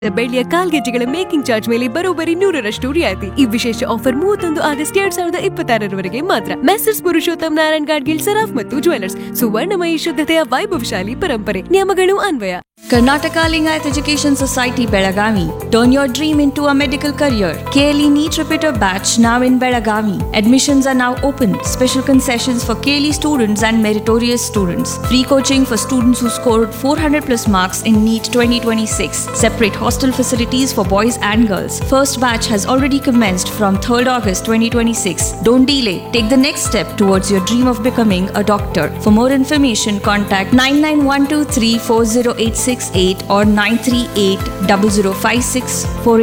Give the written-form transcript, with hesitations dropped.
ಬೆಳ್ಳಿಯ ಕಾಲ್ಗೆಜ್ಜೆಗಳ making charge ಮೇಲೆ ಬರೋಬ್ಬರಿ 100ರಷ್ಟು ರಿಯಾಯಿತಿ. ಈ ವಿಶೇಷ ಆಫರ್ 31 ಆಗಸ್ಟ್ 2026 ಮಾತ್ರ. ಮೆಸರ್ಸ್ ಪುರುಷೋತ್ತಮ್ ನಾರಾಯಣ್ ಗಾಡ್ಗಿಲ್ ಸರಾಫ್ ಮತ್ತು ಜ್ಯುವೆಲರ್ಸ್. ಸುವರ್ಣಮಯಿ ಶುದ್ಧತೆಯ ವೈಭವಶಾಲಿ ಪರಂಪರೆ. ನಿಯಮಗಳು ಅನ್ವಯ. Karnataka Lingayat Education Society Belagavi. Turn your dream into a medical career. KLE NEET Repeater Batch now in Belagavi. Admissions are now open. Special concessions for KLE students and meritorious students. Free coaching for students who scored 400 plus marks in NEET 2026. Separate hostel facilities for boys and girls. First batch has already commenced from 3rd August 2026. Don't delay. Take the next step towards your dream of becoming a doctor. For more information, contact 991234086 or 9380056